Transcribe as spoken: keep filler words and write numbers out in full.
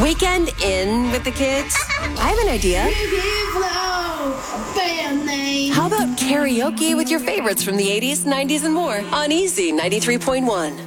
Weekend in with the kids? I have an idea. How about karaoke with your favorites from the eighties, nineties, and more on Easy ninety-three point one?